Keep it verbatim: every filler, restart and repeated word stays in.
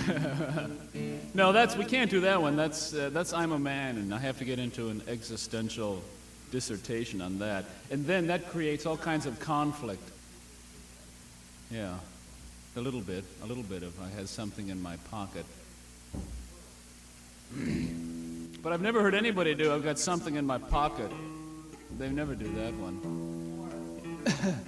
No, that's we can't do that one. That's uh, that's I'm a man, and I have to get into an existential dissertation on that, and then that creates all kinds of conflict. Yeah, a little bit, a little bit of I had something in my pocket. But I've never heard anybody do I've got something in my pocket. They never do that one.